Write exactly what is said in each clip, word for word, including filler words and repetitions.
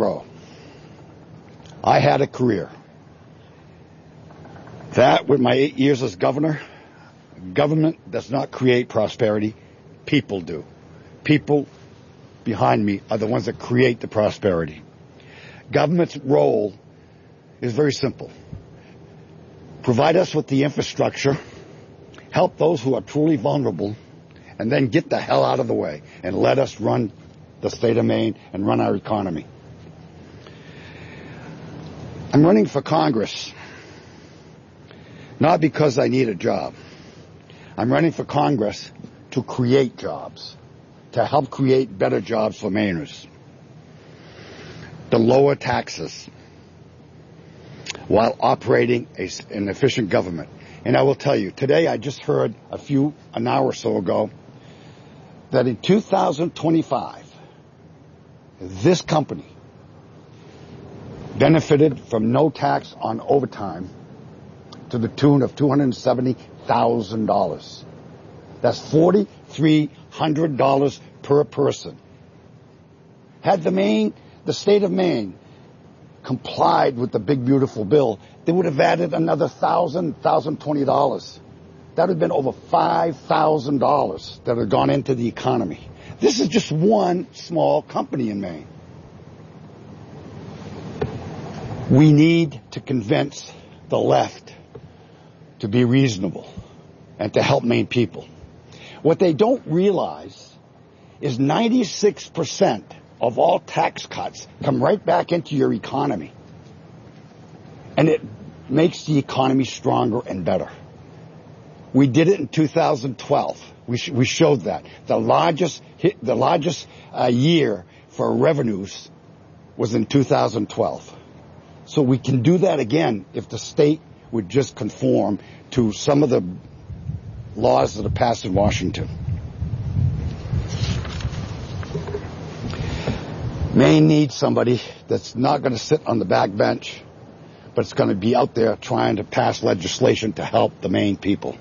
grow. I had a career. That, with my eight years as governor, government does not create prosperity. People do. People behind me are the ones that create the prosperity. Government's role is very simple. Provide us with the infrastructure, help those who are truly vulnerable, and then get the hell out of the way and let us run the state of Maine and run our economy. I'm running for Congress, not because I need a job. I'm running for Congress to create jobs, to help create better jobs for Mainers, to lower taxes while operating a, an efficient government. And I will tell you, today I just heard a few, an hour or so ago, that in two thousand twenty-five, this company benefited from no tax on overtime to the tune of two hundred seventy thousand dollars. That's four thousand three hundred dollars per person. Had the Maine, the state of Maine, complied with the big beautiful bill, they would have added another thousand, one thousand twenty dollars. That would have been over five thousand dollars that had gone into the economy. This is just one small company in Maine. We need to convince the left to be reasonable and to help Maine people. What they don't realize is ninety-six percent of all tax cuts come right back into your economy. And it makes the economy stronger and better. We did it in two thousand twelve. We, sh- we showed that. The largest, hit, the largest uh, year for revenues was in two thousand twelve. So we can do that again if the state would just conform to some of the laws that are passed in Washington. Maine needs somebody that's not going to sit on the back bench, but it's going to be out there trying to pass legislation to help the Maine people.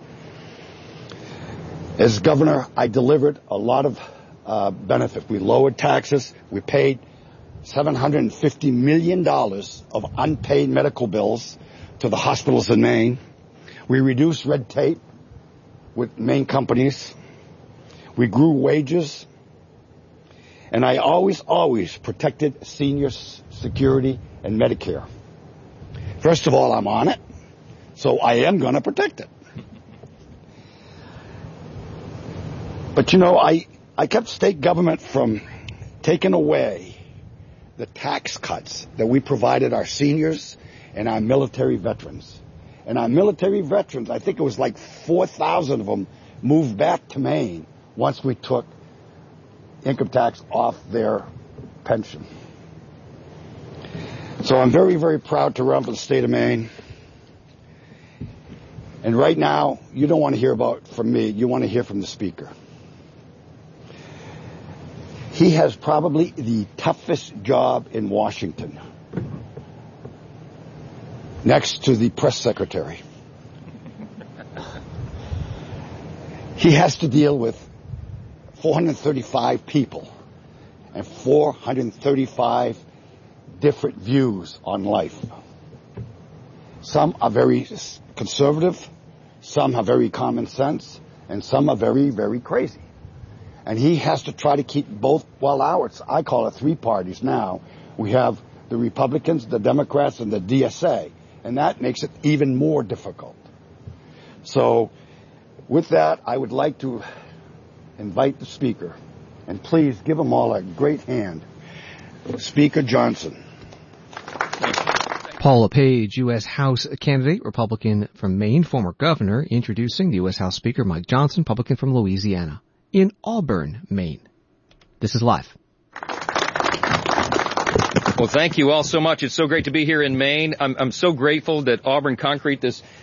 As governor, I delivered a lot of uh, benefit. We lowered taxes. We paid seven hundred fifty million dollars of unpaid medical bills to the hospitals in Maine. We reduced red tape with Maine companies. We grew wages. And I always, always protected senior security and Medicare. First of all, I'm on it, so I am going to protect it. But, you know, I, I kept state government from taking away the tax cuts that we provided our seniors and our military veterans. And our military veterans, I think it was like four thousand of them, moved back to Maine once we took income tax off their pension. So I'm very, very proud to run for the state of Maine. And right now, you don't want to hear about from me. You want to hear from the Speaker. He has probably the toughest job in Washington, next to the press secretary. He has to deal with four hundred thirty-five people and four hundred thirty-five different views on life. Some are very conservative, some have very common sense, and some are very, very crazy. And he has to try to keep both, well, ours, I call it three parties now. We have the Republicans, the Democrats, and the D S A. And that makes it even more difficult. So with that, I would like to invite the Speaker. And please give them all a great hand. Speaker Johnson. Paul LePage, U S House candidate, Republican from Maine, former governor, introducing the U S House Speaker Mike Johnson, Republican from Louisiana, in Auburn, Maine. This is live. Well, thank you all so much. It's so great to be here in Maine. I'm, I'm so grateful that Auburn Concrete, this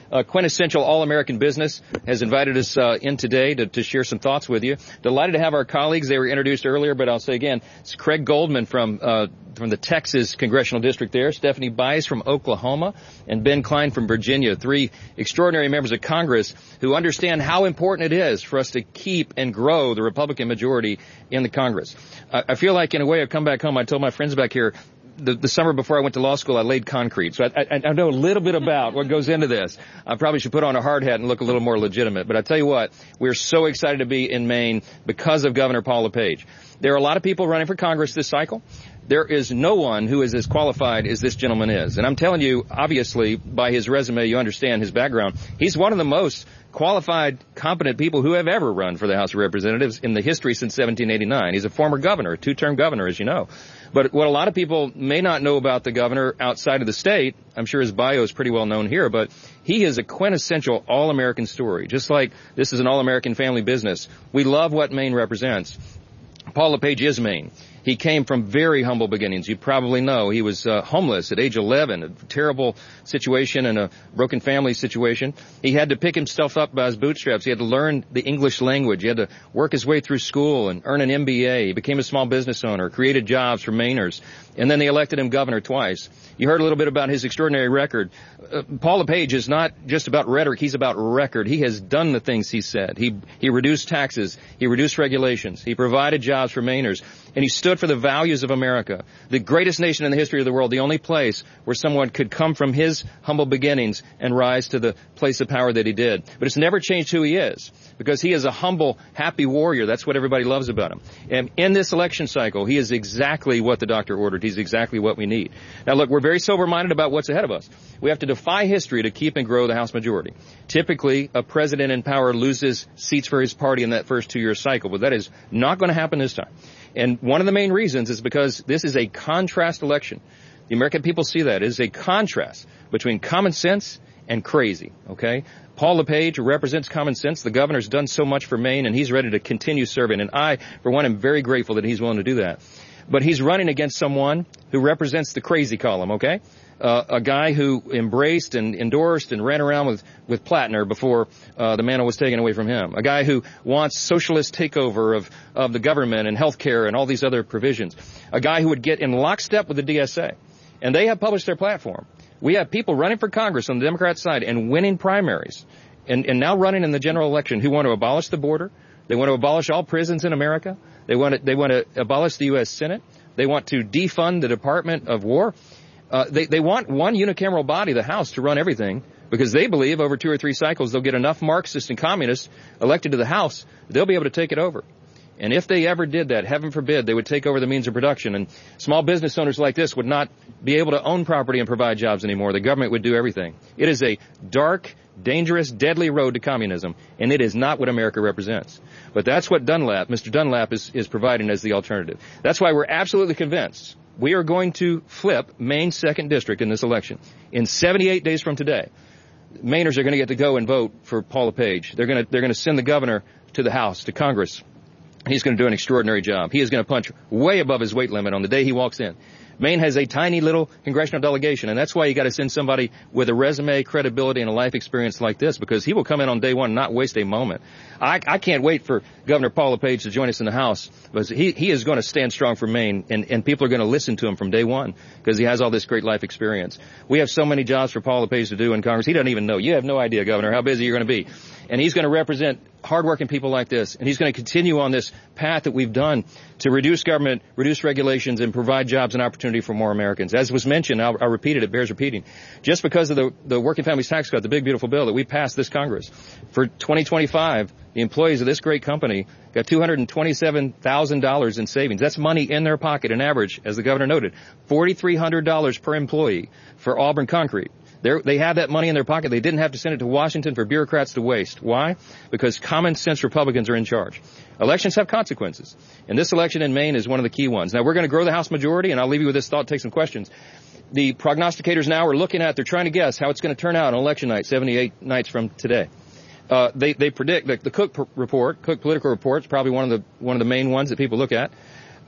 uh, quintessential all-American business, has invited us uh, in today to, to share some thoughts with you. Delighted to have our colleagues. They were introduced earlier, but I'll say again, it's Craig Goldman from uh, from the Texas Congressional District there, Stephanie Bice from Oklahoma, and Ben Klein from Virginia, three extraordinary members of Congress who understand how important it is for us to keep and grow the Republican majority in the Congress. I, I feel like, in a way, I've come back home. I told my friends back here, The, the summer before I went to law school, I laid concrete. So I, I, I know a little bit about what goes into this. I probably should put on a hard hat and look a little more legitimate. But I tell you what, we're so excited to be in Maine because of Governor Paul LePage. There are a lot of people running for Congress this cycle. There is no one who is as qualified as this gentleman is. And I'm telling you, obviously, by his resume, you understand his background. He's one of the most qualified, competent people who have ever run for the House of Representatives in the history since seventeen eighty-nine. He's a former governor, a two-term governor, as you know. But what a lot of people may not know about the governor outside of the state, I'm sure his bio is pretty well known here, but he is a quintessential all-American story. Just like this is an all-American family business. We love what Maine represents. Paul LePage is Maine. He came from very humble beginnings. You probably know he was uh, homeless at age eleven, a terrible situation and a broken family situation. He had to pick himself up by his bootstraps. He had to learn the English language. He had to work his way through school and earn an M B A. He became a small business owner, created jobs for Mainers, and then they elected him governor twice. You heard a little bit about his extraordinary record. Uh, Paul LePage is not just about rhetoric. He's about record. He has done the things he said. He he reduced taxes. He reduced regulations. He provided jobs for Mainers. And he stood for the values of America, the greatest nation in the history of the world, the only place where someone could come from his humble beginnings and rise to the place of power that he did. But it's never changed who he is, because he is a humble, happy warrior. That's what everybody loves about him. And in this election cycle, he is exactly what the doctor ordered. He's exactly what we need. Now, look, we're very sober-minded about what's ahead of us. We have to defy history to keep and grow the House majority. Typically, a president in power loses seats for his party in that first two-year cycle, but that is not going to happen this time. And one of the main reasons is because this is a contrast election. The American people see that. It is a contrast between common sense and crazy, okay? Paul LePage represents common sense. The governor's done so much for Maine, and he's ready to continue serving. And I, for one, am very grateful that he's willing to do that. But he's running against someone who represents the crazy column, okay? Uh, a guy who embraced and endorsed and ran around with, with Plattner before uh, the mantle was taken away from him. A guy who wants socialist takeover of, of the government and health care and all these other provisions. A guy who would get in lockstep with the D S A. And they have published their platform. We have people running for Congress on the Democrat side and winning primaries and, and now running in the general election who want to abolish the border. They want to abolish all prisons in America. They want to, they want to abolish the U S Senate. They want to defund the Department of War. Uh, they, they want one unicameral body, the House, to run everything, because they believe over two or three cycles they'll get enough Marxists and communists elected to the House, they'll be able to take it over. And if they ever did that, heaven forbid, they would take over the means of production. And small business owners like this would not be able to own property and provide jobs anymore. The government would do everything. It is a dark, dangerous, deadly road to communism, and it is not what America represents. But that's what Dunlap, Mister Dunlap, is, is providing as the alternative. That's why we're absolutely convinced we are going to flip Maine's second district in this election. In seventy-eight days from today, Mainers are going to get to go and vote for Paul LePage. They're going to, they're going to send the governor to the House, to Congress. He's going to do an extraordinary job. He is going to punch way above his weight limit on the day he walks in. Maine has a tiny little congressional delegation, and that's why you got to send somebody with a resume, credibility, and a life experience like this, because he will come in on day one and not waste a moment. I, I can't wait for Governor Paul LePage to join us in the House, because he, he is going to stand strong for Maine, and, and people are going to listen to him from day one, because he has all this great life experience. We have so many jobs for Paul LePage to do in Congress. He doesn't even know. You have no idea, Governor, how busy you're going to be. And he's going to represent hardworking people like this, and he's going to continue on this path that we've done to reduce government, reduce regulations, and provide jobs and opportunity for more Americans. As was mentioned, I'll, I'll repeat it, it bears repeating. Just because of the, the Working Families Tax Cut, the big, beautiful bill that we passed this Congress, for twenty twenty-five, the employees of this great company got two hundred twenty-seven thousand dollars in savings. That's money in their pocket, an average, as the governor noted, four thousand three hundred dollars per employee for Auburn Concrete. They're, they have that money in their pocket. They didn't have to send it to Washington for bureaucrats to waste. Why? Because common sense Republicans are in charge. Elections have consequences. And this election in Maine is one of the key ones. Now, we're going to grow the House majority, and I'll leave you with this thought, take some questions. The prognosticators now are looking at, they're trying to guess how it's going to turn out on election night, seventy-eight nights from today. Uh, they, they predict that the Cook report, Cook Political Report, is probably one of the, one of the main ones that people look at.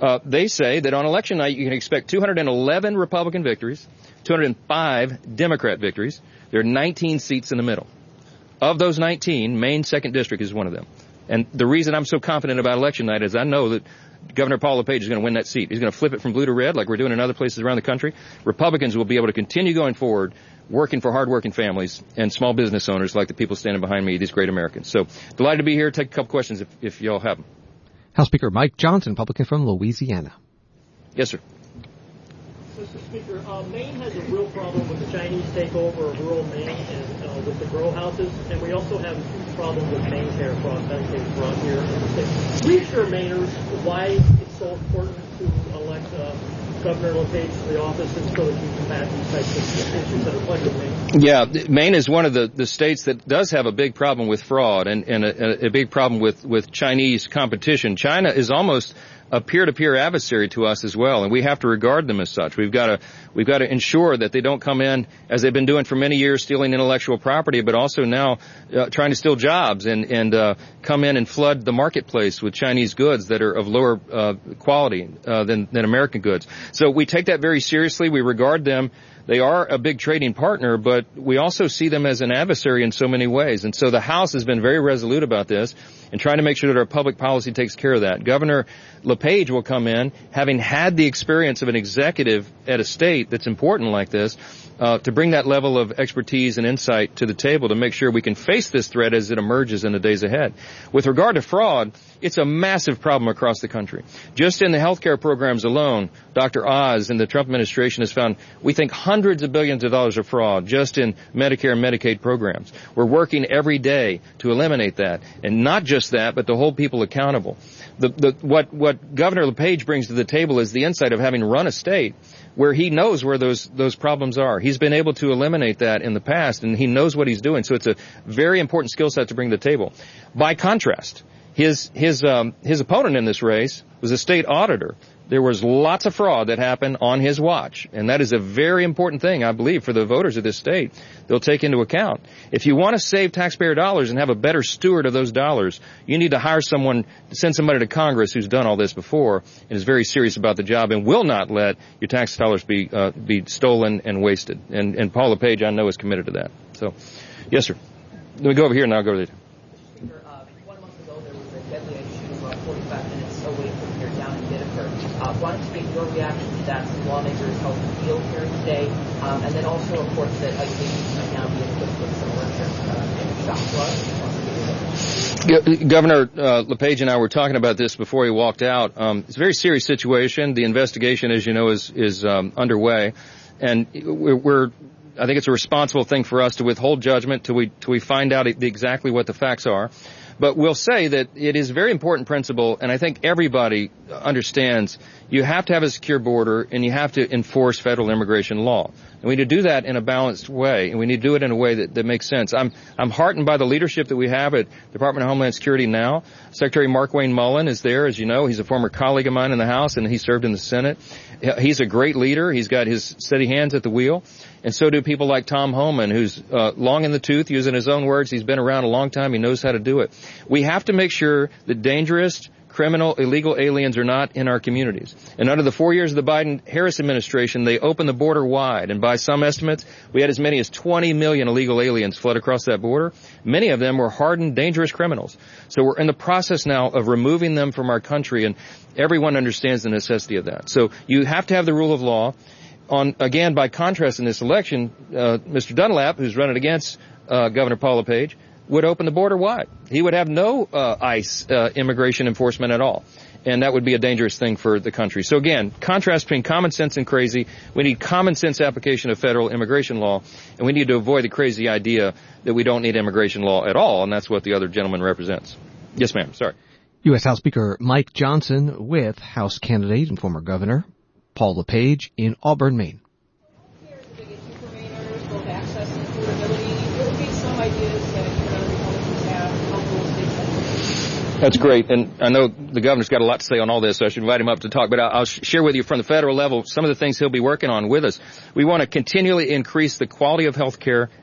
Uh, they say that on election night you can expect two hundred eleven Republican victories, two hundred five Democrat victories. There are nineteen seats in the middle. Of those nineteen, Maine's second district is one of them. And the reason I'm so confident about election night is I know that Governor Paul LePage is going to win that seat. He's going to flip it from blue to red like we're doing in other places around the country. Republicans will be able to continue going forward, working for hardworking families and small business owners like the people standing behind me, these great Americans. So delighted to be here. Take a couple questions if, if y'all have them. House Speaker Mike Johnson, Republican from Louisiana. Yes, sir. Mister Speaker, uh, Maine has a real problem with the Chinese takeover of rural Maine and uh, with the grow houses, and we also have a huge problem with Maine care fraud, Medicaid fraud here in the state. Reassure Mainers why it's so important to elect uh, Governor LePage to the office and so that you combat these types of issues that are plaguing Maine. Yeah, Maine is one of the, the states that does have a big problem with fraud and, and a, a big problem with, with Chinese competition. China is almost a peer-to-peer adversary to us as well, and we have to regard them as such. We've got to we've got to ensure that they don't come in, as they've been doing for many years, stealing intellectual property, but also now uh, trying to steal jobs and and uh, come in and flood the marketplace with Chinese goods that are of lower uh, quality uh, than than American goods. So we take that very seriously. We regard them. They are a big trading partner, but we also see them as an adversary in so many ways. And so the House has been very resolute about this and trying to make sure that our public policy takes care of that. Governor LePage will come in, having had the experience of an executive at a state that's important like this, uh, to bring that level of expertise and insight to the table to make sure we can face this threat as it emerges in the days ahead. With regard to fraud, it's a massive problem across the country. Just in the healthcare programs alone, Doctor Oz and the Trump administration has found, we think, hundreds of billions of dollars of fraud just in Medicare and Medicaid programs. We're working every day to eliminate that. And not just that, but to hold people accountable. The, the, what, what Governor LePage brings to the table is the insight of having run a state where he knows where those, those problems are. He's been able to eliminate that in the past, and he knows what he's doing. So it's a very important skill set to bring to the table. By contrast, his, his, um, his opponent in this race was a state auditor. There was lots of fraud that happened on his watch, and that is a very important thing, I believe, for the voters of this state. They'll take into account. If you want to save taxpayer dollars and have a better steward of those dollars, you need to hire someone, send somebody to Congress who's done all this before and is very serious about the job and will not let your tax dollars be uh, be stolen and wasted. And, and Paul LePage, I know, is committed to that. So, yes, sir. Let me go over here and I'll go to the... Speaker, uh, one month ago there was a deadly shooting about forty-five minutes away from here down in Biddeford. Uh, wanted to get your reaction to that. Some lawmakers held the field here today, um, and then also reports that a case might now be equipped with some electric uh, and shot. Governor uh, LePage and I were talking about this before he walked out. Um, it's a very serious situation. The investigation, as you know, is is um, underway, and we're, we're. I think it's a responsible thing for us to withhold judgment till we till we find out exactly what the facts are. But we'll say that it is a very important principle, and I think everybody understands you have to have a secure border and you have to enforce federal immigration law. And we need to do that in a balanced way, and we need to do it in a way that, that makes sense. I'm I'm heartened by the leadership that we have at Department of Homeland Security now. Secretary Markwayne Mullin is there, as you know. He's a former colleague of mine in the House, and he served in the Senate. He's a great leader. He's got his steady hands at the wheel. And so do people like Tom Homan, who's uh, long in the tooth, using his own words. He's been around a long time. He knows how to do it. We have to make sure that dangerous, criminal, illegal aliens are not in our communities. And under the four years of the Biden-Harris administration, they opened the border wide. And by some estimates, we had as many as twenty million illegal aliens flood across that border. Many of them were hardened, dangerous criminals. So we're in the process now of removing them from our country, and everyone understands the necessity of that. So you have to have the rule of law. On, again, by contrast in this election, uh, Mister Dunlap, who's running against uh, Governor Paul LePage, would open the border wide. He would have no uh, ICE uh, immigration enforcement at all. And that would be a dangerous thing for the country. So again, contrast between common sense and crazy. We need common sense application of federal immigration law, and we need to avoid the crazy idea that we don't need immigration law at all, and that's what the other gentleman represents. Yes, ma'am. Sorry. U S House Speaker Mike Johnson with House candidate and former governor Paul LePage in Auburn, Maine. Healthcare is a big issue for Mainers, both access and affordability. There will be some ideas that other Republicans have to help those states. That's great, and I know the governor's got a lot to say on all this, so I should invite him up to talk, but I'll share with you from the federal level some of the things he'll be working on with us. We want to continually increase the quality of health care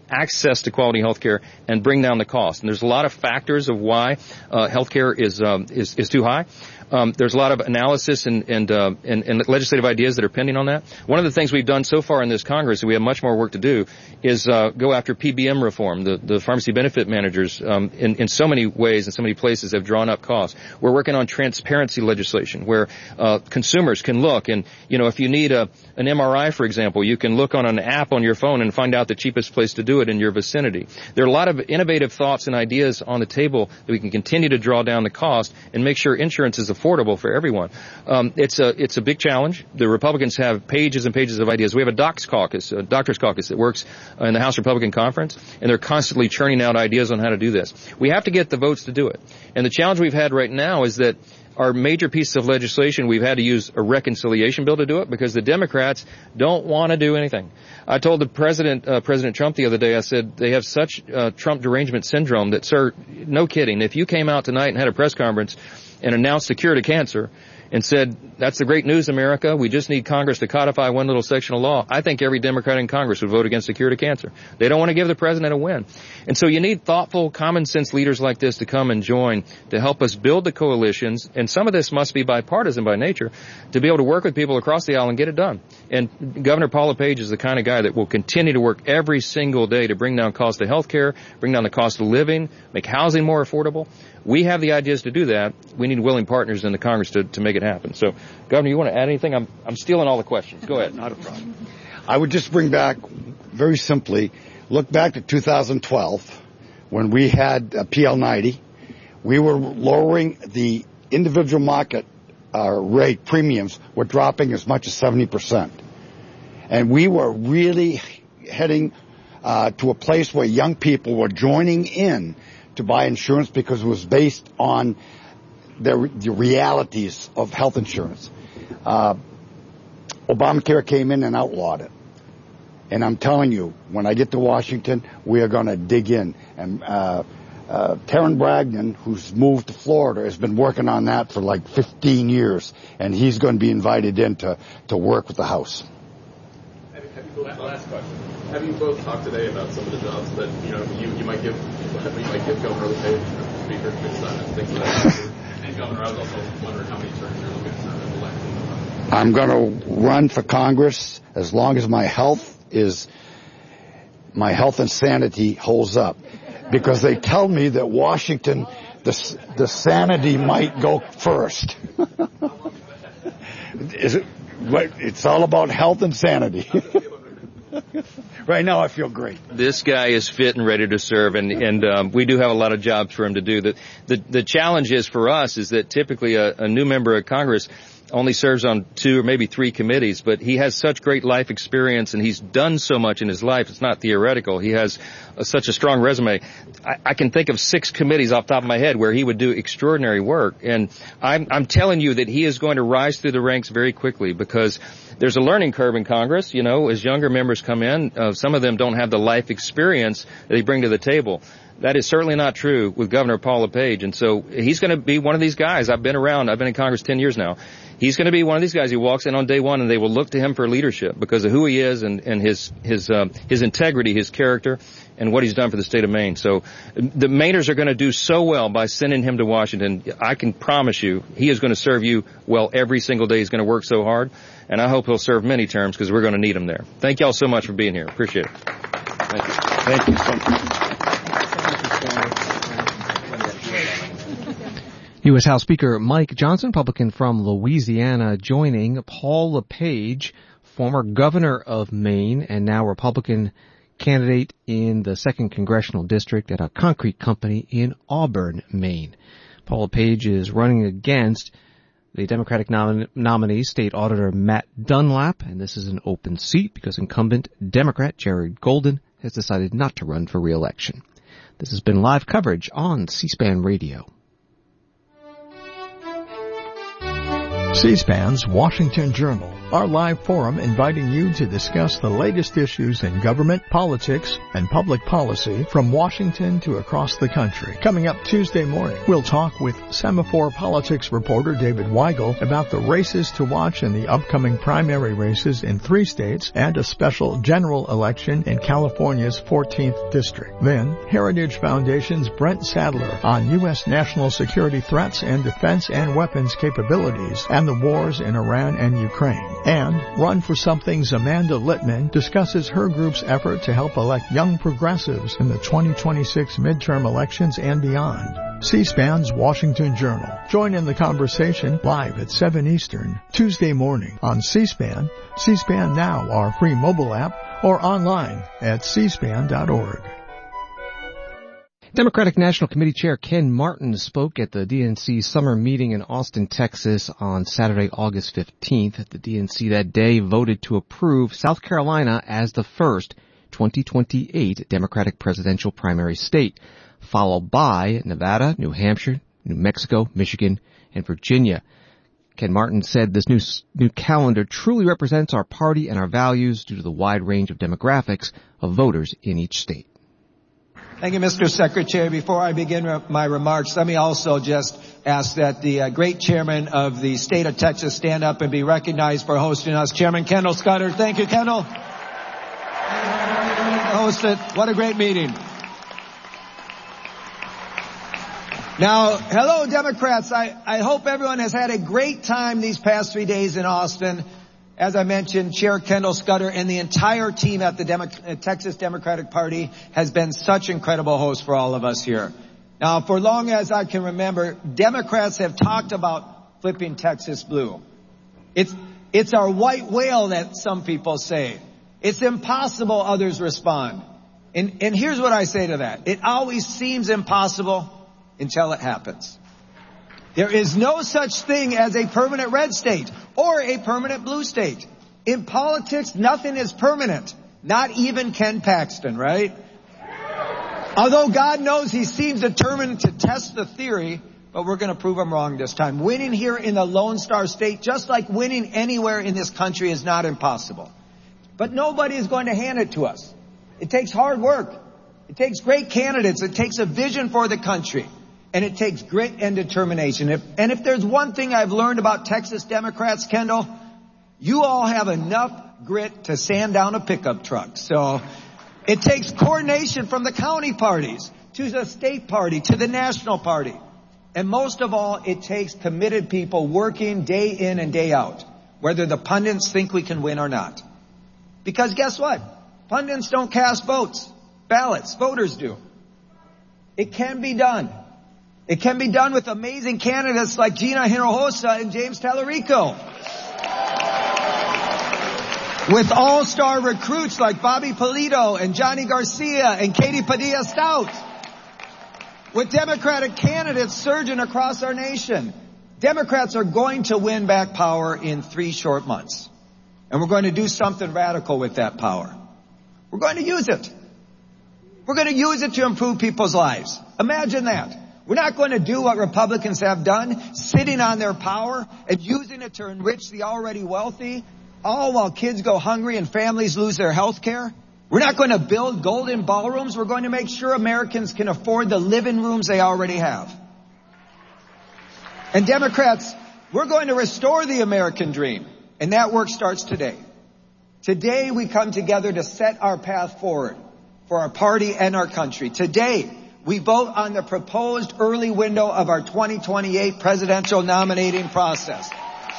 access to quality health care and bring down the cost. And there's a lot of factors of why uh, health care is, um, is, is too high. Um, there's a lot of analysis and, and, uh, and, and legislative ideas that are pending on that. One of the things we've done so far in this Congress, and we have much more work to do, is uh, go after P B M reform. The, the pharmacy benefit managers, um, in, in so many ways, in so many places, have drawn up costs. We're working on transparency legislation, where uh, consumers can look, and you know, if you need a an M R I, for example, you can look on an app on your phone and find out the cheapest place to do it in your vicinity. There are a lot of innovative thoughts and ideas on the table that we can continue to draw down the cost and make sure insurance is affordable for everyone. Um, it's a it's a big challenge. The Republicans have pages and pages of ideas. We have a docs caucus, a doctors caucus that works in the House Republican Conference, and they're constantly churning out ideas on how to do this. We have to get the votes to do it. And the challenge we've had right now is that our major pieces of legislation, we've had to use a reconciliation bill to do it because the Democrats don't want to do anything. I told the President, uh, President Trump the other day, I said, they have such uh, Trump derangement syndrome that, sir, no kidding, if you came out tonight and had a press conference and announced a cure to cancer and said, that's the great news, America, we just need Congress to codify one little section of law, I think every Democrat in Congress would vote against the cure to cancer. They don't want to give the president a win. And so you need thoughtful, common sense leaders like this to come and join to help us build the coalitions, and some of this must be bipartisan by nature, to be able to work with people across the aisle and get it done. And Governor Paul LePage is the kind of guy that will continue to work every single day to bring down cost of health care, bring down the cost of living, make housing more affordable. We have the ideas to do that. We need willing partners in the Congress to, to make it happen. So, Governor, you want to add anything? I'm, I'm stealing all the questions. Go ahead. Not a problem. I would just bring back, very simply, look back to two thousand twelve when we had uh, P L ninety. We were lowering the individual market uh, rate premiums were dropping as much as seventy percent. And we were really heading uh, to a place where young people were joining in to buy insurance because it was based on the, the realities of health insurance. Uh, Obamacare came in and outlawed it. And I'm telling you, when I get to Washington, we are going to dig in. And uh, uh, Taryn Bragdon, who's moved to Florida, has been working on that for like fifteen years. And he's going to be invited in to, to work with the House. Have you, have you both, last question. Have you both talked today about some of the jobs that you know you, you might give you might give Governor LePage, Speaker, and things like that? And Governor, I was also wondering how many terms you're looking to serve as elected. I'm going to run for Congress as long as my health is my health and sanity holds up, because they tell me that Washington, the the sanity might go first. Is it? It's all about health and sanity. Right now, I feel great. This guy is fit and ready to serve, and, and um, we do have a lot of jobs for him to do. The, the, the challenge is for us is that typically a, a new member of Congress only serves on two or maybe three committees, but he has such great life experience and he's done so much in his life. It's not theoretical. He has a, such a strong resume. I, I can think of six committees off the top of my head where he would do extraordinary work. And I'm, I'm telling you that he is going to rise through the ranks very quickly, because there's a learning curve in Congress. You know, as younger members come in, uh, some of them don't have the life experience that they bring to the table. That is certainly not true with Governor Paul LePage. And so he's going to be one of these guys. I've been around. I've been in Congress ten years now. He's going to be one of these guys who walks in on day one and they will look to him for leadership because of who he is and, and his, his, uh, his integrity, his character, and what he's done for the state of Maine. So the Mainers are going to do so well by sending him to Washington. I can promise you he is going to serve you well every single day. He's going to work so hard. And I hope he'll serve many terms because we're going to need him there. Thank you all so much for being here. Appreciate it. Thank you. Thank you so much. U S House Speaker Mike Johnson, Republican from Louisiana, joining Paul LePage, former governor of Maine and now Republican candidate in the second Congressional District at a concrete company in Auburn, Maine. Paul LePage is running against the Democratic nom- nominee, State Auditor Matt Dunlap, and this is an open seat because incumbent Democrat Jared Golden has decided not to run for re-election. This has been live coverage on C-SPAN Radio. C-SPAN's Washington Journal our live forum inviting you to discuss the latest issues in government, politics, and public policy from Washington to across the country. Coming up Tuesday morning, we'll talk with Semaphore Politics reporter David Weigel about the races to watch in the upcoming primary races in three states and a special general election in California's fourteenth district. Then, Heritage Foundation's Brent Sadler on U S national security threats and defense and weapons capabilities and the wars in Iran and Ukraine. And Run for Something's Amanda Littman discusses her group's effort to help elect young progressives in the twenty twenty-six midterm elections and beyond. C-SPAN's Washington Journal. Join in the conversation live at seven Eastern, Tuesday morning on C-SPAN, C-SPAN Now, our free mobile app, or online at c span dot org. Democratic National Committee Chair Ken Martin spoke at the D N C summer meeting in Austin, Texas on Saturday, August fifteenth. The D N C that day voted to approve South Carolina as the first twenty twenty-eight Democratic presidential primary state, followed by Nevada, New Hampshire, New Mexico, Michigan, and Virginia. Ken Martin said this new, new calendar truly represents our party and our values due to the wide range of demographics of voters in each state. Thank you, Mister Secretary. Before I begin my remarks, let me also just ask that the uh, great chairman of the state of Texas stand up and be recognized for hosting us. Chairman Kendall Scudder. Thank you, Kendall. Hosted. What a great meeting. Now, hello, Democrats. I, I hope everyone has had a great time these past three days in Austin. As I mentioned, Chair Kendall Scudder and the entire team at the Demo- Texas Democratic Party has been such incredible hosts for all of us here. Now, for long as I can remember, Democrats have talked about flipping Texas blue. It's, it's our white whale that some people say. It's impossible, others respond. And, and here's what I say to that. It always seems impossible until it happens. There is no such thing as a permanent red state or a permanent blue state. In politics, nothing is permanent. Not even Ken Paxton, right? Although God knows he seems determined to test the theory, but we're going to prove him wrong this time. Winning here in the Lone Star State, just like winning anywhere in this country, is not impossible. But nobody is going to hand it to us. It takes hard work. It takes great candidates. It takes a vision for the country. And it takes grit and determination. If, and if there's one thing I've learned about Texas Democrats, Kendall, you all have enough grit to sand down a pickup truck. So it takes coordination from the county parties to the state party to the national party. And most of all, it takes committed people working day in and day out, whether the pundits think we can win or not. Because guess what? Pundits don't cast votes, ballots, voters do. It can be done. It can be done with amazing candidates like Gina Hinojosa and James Tallarico. With all-star recruits like Bobby Polito and Johnny Garcia and Katie Padilla Stout. With Democratic candidates surging across our nation. Democrats are going to win back power in three short months. And we're going to do something radical with that power. We're going to use it. We're going to use it to improve people's lives. Imagine that. We're not going to do what Republicans have done, sitting on their power and using it to enrich the already wealthy, all while kids go hungry and families lose their health care. We're not going to build golden ballrooms. We're going to make sure Americans can afford the living rooms they already have. And Democrats, we're going to restore the American dream. And that work starts today. Today we come together to set our path forward for our party and our country. Today we vote on the proposed early window of our twenty twenty-eight presidential nominating process.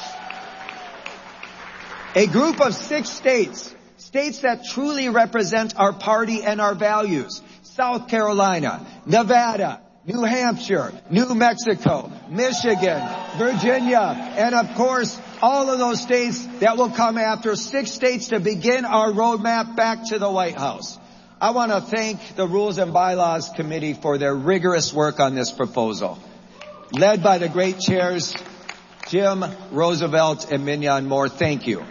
A group of six states, states that truly represent our party and our values. South Carolina, Nevada, New Hampshire, New Mexico, Michigan, Virginia, and of course, all of those states that will come after, six states to begin our roadmap back to the White House. I want to thank the Rules and Bylaws Committee for their rigorous work on this proposal, led by the great chairs, Jim, Roosevelt, and Mignon Moore. Thank you.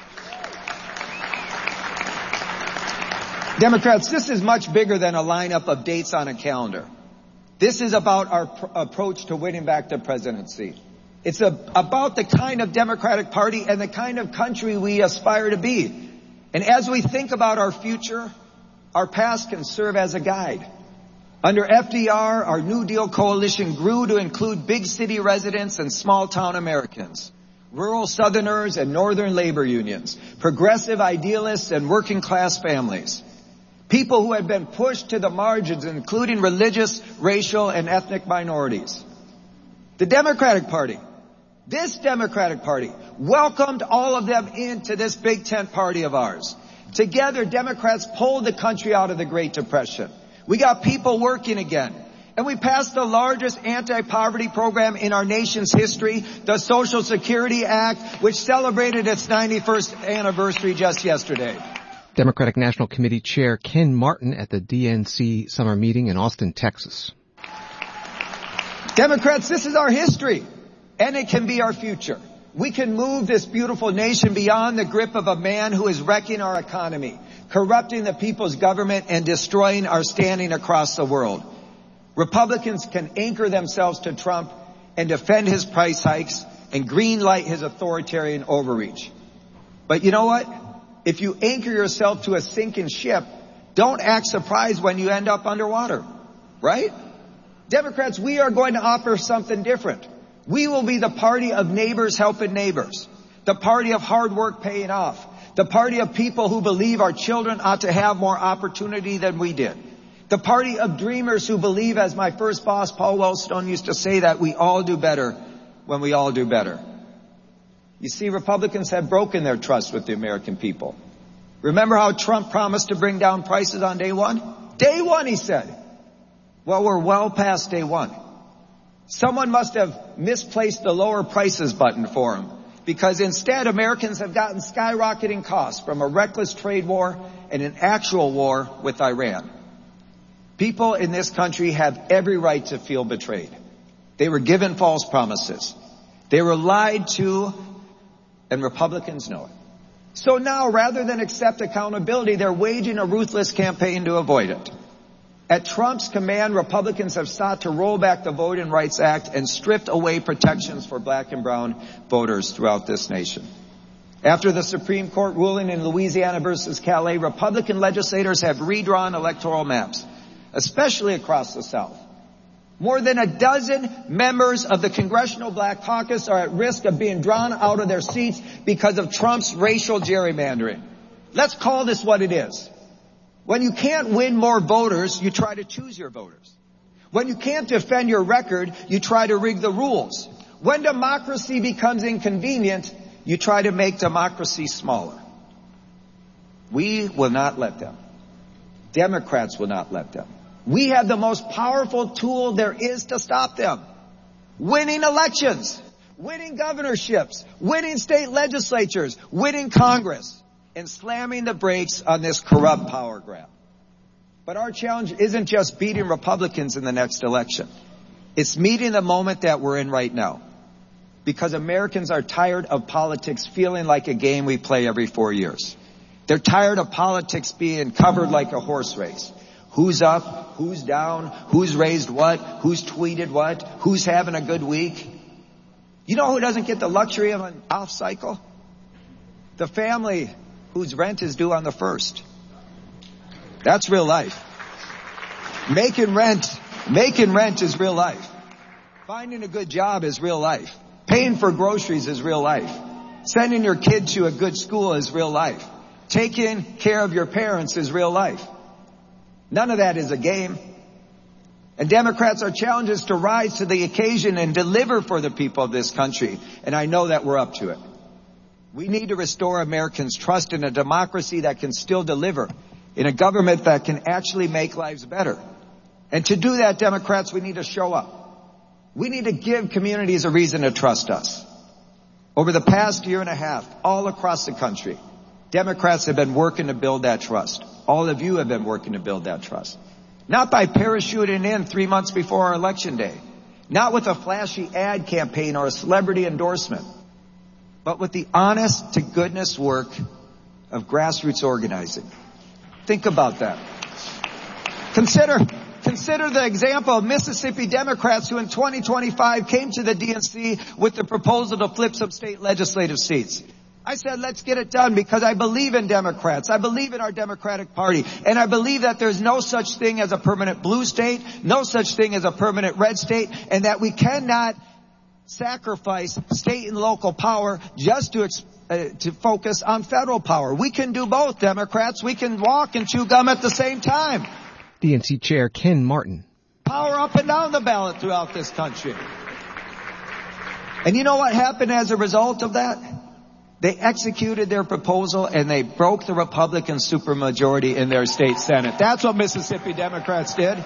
Democrats, this is much bigger than a lineup of dates on a calendar. This is about our pr- approach to winning back the presidency. It's a, about the kind of Democratic Party and the kind of country we aspire to be. And as we think about our future, our past can serve as a guide. Under F D R, our New Deal coalition grew to include big city residents and small town Americans, rural Southerners and Northern labor unions, progressive idealists and working class families, people who had been pushed to the margins, including religious, racial, and ethnic minorities. The Democratic Party, this Democratic Party, welcomed all of them into this big tent party of ours. Together, Democrats pulled the country out of the Great Depression. We got people working again. And we passed the largest anti-poverty program in our nation's history, the Social Security Act, which celebrated its ninety-first anniversary just yesterday. Democratic National Committee Chair Ken Martin at the D N C summer meeting in Austin, Texas. Democrats, this is our history, and it can be our future. We can move this beautiful nation beyond the grip of a man who is wrecking our economy, corrupting the people's government, and destroying our standing across the world. Republicans can anchor themselves to Trump and defend his price hikes and greenlight his authoritarian overreach. But you know what? If you anchor yourself to a sinking ship, don't act surprised when you end up underwater, right? Democrats, we are going to offer something different. We will be the party of neighbors helping neighbors, the party of hard work paying off, the party of people who believe our children ought to have more opportunity than we did, the party of dreamers who believe, as my first boss, Paul Wellstone, used to say, that we all do better when we all do better. You see, Republicans have broken their trust with the American people. Remember how Trump promised to bring down prices on day one? Day one, he said. Well, we're well past day one. Someone must have misplaced the lower prices button for him, because instead Americans have gotten skyrocketing costs from a reckless trade war and an actual war with Iran. People in this country have every right to feel betrayed. They were given false promises. They were lied to, and Republicans know it. So now, rather than accept accountability, they're waging a ruthless campaign to avoid it. At Trump's command, Republicans have sought to roll back the Voting Rights Act and stripped away protections for black and brown voters throughout this nation. After the Supreme Court ruling in Louisiana versus Calais, Republican legislators have redrawn electoral maps, especially across the South. More than a dozen members of the Congressional Black Caucus are at risk of being drawn out of their seats because of Trump's racial gerrymandering. Let's call this what it is. When you can't win more voters, you try to choose your voters. When you can't defend your record, you try to rig the rules. When democracy becomes inconvenient, you try to make democracy smaller. We will not let them. Democrats will not let them. We have the most powerful tool there is to stop them. Winning elections, winning governorships, winning state legislatures, winning Congress, and slamming the brakes on this corrupt power grab. But our challenge isn't just beating Republicans in the next election. It's meeting the moment that we're in right now. Because Americans are tired of politics feeling like a game we play every four years. They're tired of politics being covered like a horse race. Who's up? Who's down? Who's raised what? Who's tweeted what? Who's having a good week? You know who doesn't get the luxury of an off cycle? The family whose rent is due on the first. That's real life. Making rent, making rent is real life. Finding a good job is real life. Paying for groceries is real life. Sending your kid to a good school is real life. Taking care of your parents is real life. None of that is a game. And Democrats, our challenge is to rise to the occasion and deliver for the people of this country. And I know that we're up to it. We need to restore Americans' trust in a democracy that can still deliver, in a government that can actually make lives better. And to do that, Democrats, we need to show up. We need to give communities a reason to trust us. Over the past year and a half, all across the country, Democrats have been working to build that trust. All of you have been working to build that trust. Not by parachuting in three months before our election day. Not with a flashy ad campaign or a celebrity endorsement. But with the honest to goodness work of grassroots organizing. Think about that. Consider, consider consider the example of Mississippi Democrats who in twenty twenty-five came to the D N C with the proposal to flip some state legislative seats. I said, let's get it done because I believe in Democrats. I believe in our Democratic Party. And I believe that there's no such thing as a permanent blue state, no such thing as a permanent red state, and that we cannot sacrifice state and local power just to uh, to focus on federal power. We can do both, Democrats. We can walk and chew gum at the same time. D N C Chair Ken Martin. Power up and down the ballot throughout this country. And you know what happened as a result of that? They executed their proposal and they broke the Republican supermajority in their state Senate. That's what Mississippi Democrats did.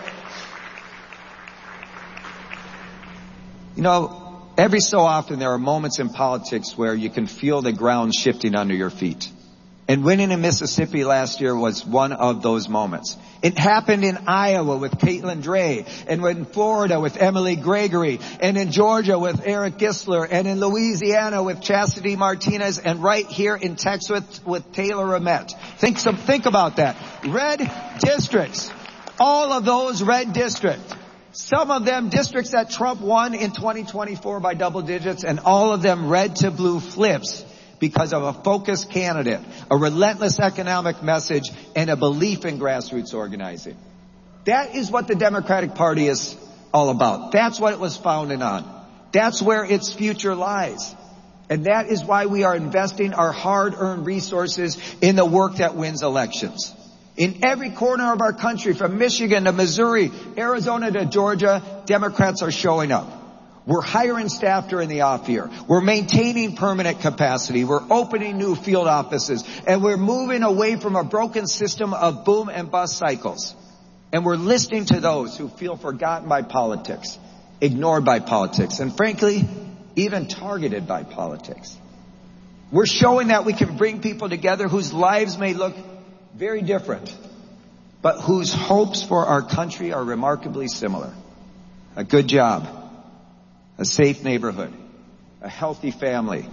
You know, every so often there are moments in politics where you can feel the ground shifting under your feet. And winning in Mississippi last year was one of those moments. It happened in Iowa with Caitlin Dray, and in Florida with Emily Gregory, and in Georgia with Eric Gisler, and in Louisiana with Chastity Martinez, and right here in Texas with, with Taylor Ramette. Think some, think about that. Red districts. All of those red districts. Some of them districts that Trump won in twenty twenty-four by double digits, and all of them red to blue flips because of a focused candidate, a relentless economic message, and a belief in grassroots organizing. That is what the Democratic Party is all about. That's what it was founded on. That's where its future lies. And that is why we are investing our hard-earned resources in the work that wins elections. In every corner of our country, from Michigan to Missouri, Arizona to Georgia, Democrats are showing up. We're hiring staff during the off year. We're maintaining permanent capacity. We're opening new field offices. And we're moving away from a broken system of boom and bust cycles. And we're listening to those who feel forgotten by politics, ignored by politics, and frankly, even targeted by politics. We're showing that we can bring people together whose lives may look very different, but whose hopes for our country are remarkably similar. A good job. A safe neighborhood, a healthy family,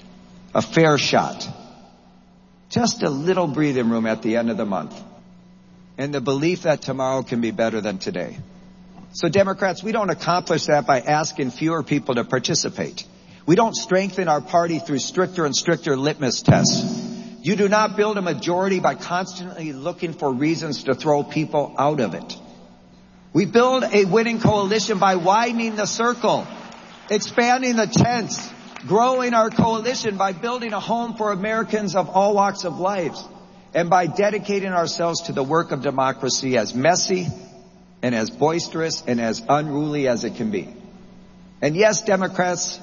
a fair shot, just a little breathing room at the end of the month, and the belief that tomorrow can be better than today. So Democrats, we don't accomplish that by asking fewer people to participate. We don't strengthen our party through stricter and stricter litmus tests. You do not build a majority by constantly looking for reasons to throw people out of it. We build a winning coalition by widening the circle, expanding the tents, growing our coalition by building a home for Americans of all walks of life, and by dedicating ourselves to the work of democracy as messy and as boisterous and as unruly as it can be. And yes, Democrats,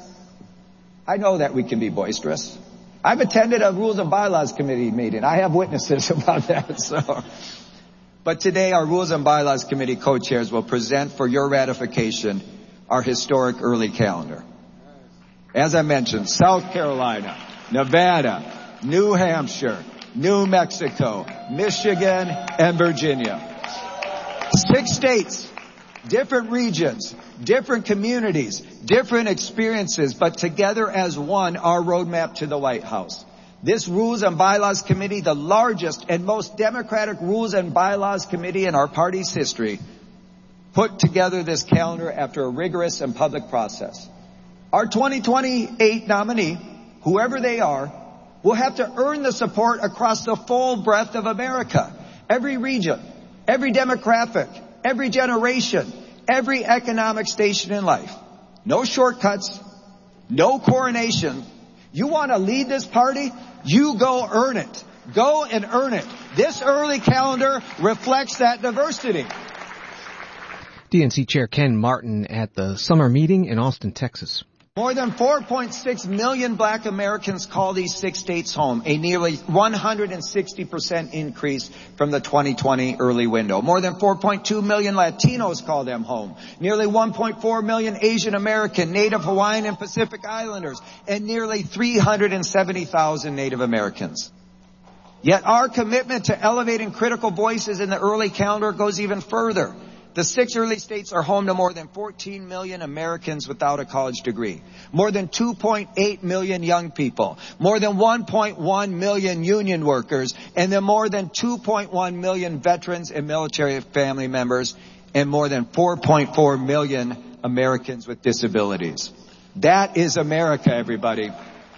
I know that we can be boisterous. I've attended a Rules and Bylaws Committee meeting. I have witnesses about that. So, but today our Rules and Bylaws Committee co-chairs will present for your ratification our historic early calendar. As I mentioned, South Carolina, Nevada, New Hampshire, New Mexico, Michigan, and Virginia. Six states, different regions, different communities, different experiences, but together as one, our roadmap to the White House. This Rules and Bylaws Committee, the largest and most democratic Rules and Bylaws Committee in our party's history, put together this calendar after a rigorous and public process. Our twenty twenty-eight nominee, whoever they are, will have to earn the support across the full breadth of America. Every region, every demographic, every generation, every economic station in life. No shortcuts, no coronation. You want to lead this party? You go earn it. Go and earn it. This early calendar reflects that diversity. D N C Chair Ken Martin at the summer meeting in Austin, Texas. More than four point six million black Americans call these six states home, a nearly one hundred sixty percent increase from the twenty twenty early window. More than four point two million Latinos call them home, nearly one point four million Asian American, Native Hawaiian, and Pacific Islanders, and nearly three hundred seventy thousand Native Americans. Yet our commitment to elevating critical voices in the early calendar goes even further. The six early states are home to more than fourteen million Americans without a college degree, more than two point eight million young people, more than one point one million union workers, and then more than two point one million veterans and military family members, and more than four point four million Americans with disabilities. That is America, everybody.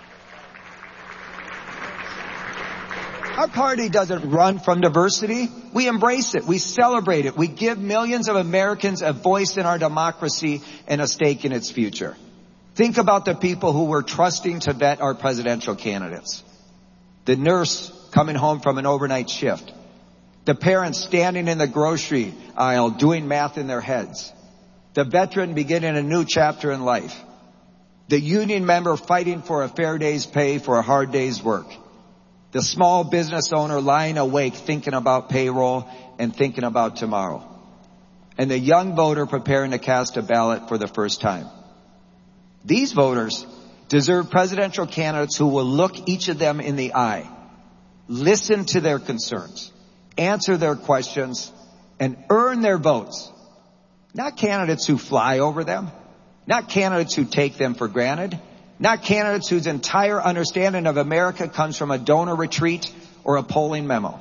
Our party doesn't run from diversity. We embrace it. We celebrate it. We give millions of Americans a voice in our democracy and a stake in its future. Think about the people who were trusting to vet our presidential candidates. The nurse coming home from an overnight shift. The parents standing in the grocery aisle doing math in their heads. The veteran beginning a new chapter in life. The union member fighting for a fair day's pay for a hard day's work. The small business owner lying awake thinking about payroll and thinking about tomorrow. And the young voter preparing to cast a ballot for the first time. These voters deserve presidential candidates who will look each of them in the eye, listen to their concerns, answer their questions, and earn their votes. Not candidates who fly over them, not candidates who take them for granted, not candidates whose entire understanding of America comes from a donor retreat or a polling memo.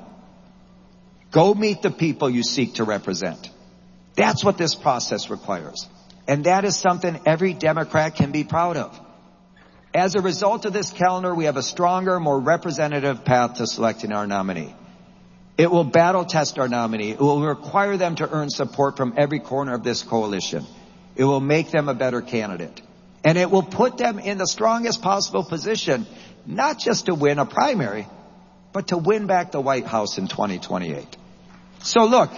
Go meet the people you seek to represent. That's what this process requires. And that is something every Democrat can be proud of. As a result of this calendar, we have a stronger, more representative path to selecting our nominee. It will battle test our nominee. It will require them to earn support from every corner of this coalition. It will make them a better candidate. And it will put them in the strongest possible position, not just to win a primary, but to win back the White House in twenty twenty-eight. So look,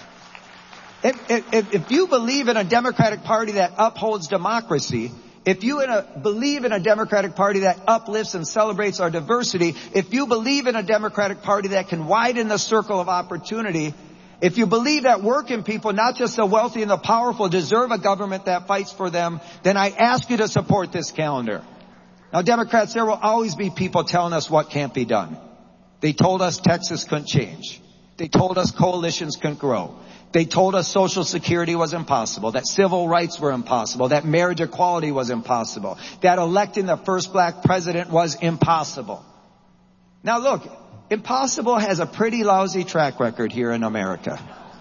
if, if, if you believe in a Democratic Party that upholds democracy, if you in a, believe in a Democratic Party that uplifts and celebrates our diversity, if you believe in a Democratic Party that can widen the circle of opportunity, if you believe that working people, not just the wealthy and the powerful, deserve a government that fights for them, then I ask you to support this calendar. Now, Democrats, there will always be people telling us what can't be done. They told us Texas couldn't change. They told us coalitions couldn't grow. They told us Social Security was impossible, that civil rights were impossible, that marriage equality was impossible, that electing the first black president was impossible. Now look, impossible has a pretty lousy track record here in America.